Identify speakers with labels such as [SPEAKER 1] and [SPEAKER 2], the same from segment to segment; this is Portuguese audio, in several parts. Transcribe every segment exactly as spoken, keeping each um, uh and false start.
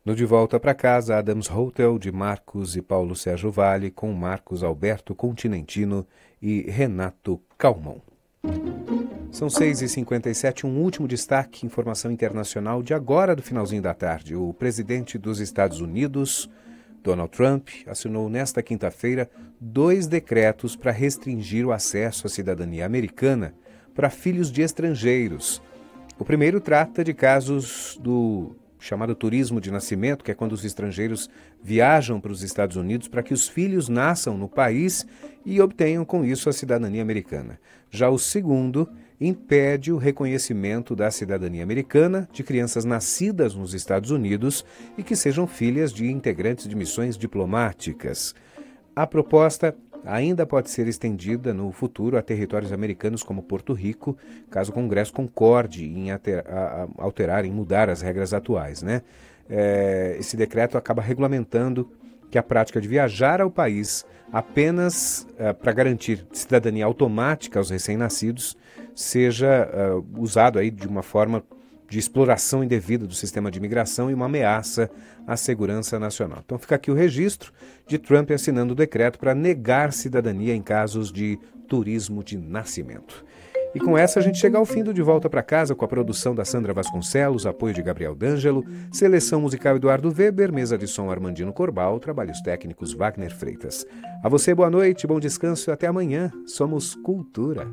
[SPEAKER 1] No De Volta para Casa, Adams Hotel, de Marcos e Paulo Sérgio Vale, com Marcos Alberto Continentino e Renato Calmon. São seis e cinquenta e sete, um último destaque, informação internacional de agora do finalzinho da tarde. O presidente dos Estados Unidos, Donald Trump, assinou nesta quinta-feira dois decretos para restringir o acesso à cidadania americana para filhos de estrangeiros. O primeiro trata de casos do chamado turismo de nascimento, que é quando os estrangeiros viajam para os Estados Unidos para que os filhos nasçam no país e obtenham com isso a cidadania americana. Já o segundo impede o reconhecimento da cidadania americana de crianças nascidas nos Estados Unidos e que sejam filhas de integrantes de missões diplomáticas. A proposta ainda pode ser estendida no futuro a territórios americanos como Porto Rico, caso o Congresso concorde em alterar, em mudar as regras atuais, né? É, esse decreto acaba regulamentando que a prática de viajar ao país apenas é, para garantir cidadania automática aos recém-nascidos seja é, usado aí de uma forma de exploração indevida do sistema de imigração e uma ameaça à segurança nacional. Então fica aqui o registro de Trump assinando o decreto para negar cidadania em casos de turismo de nascimento. E com essa a gente chega ao fim do De Volta para Casa, com a produção da Sandra Vasconcelos, apoio de Gabriel D'Angelo, seleção musical Eduardo Weber, mesa de som Armandino Corbal, trabalhos técnicos Wagner Freitas. A você boa noite, bom descanso e até amanhã. Somos Cultura.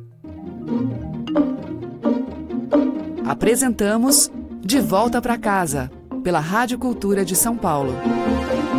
[SPEAKER 2] Apresentamos De Volta para Casa, pela Rádio Cultura de São Paulo.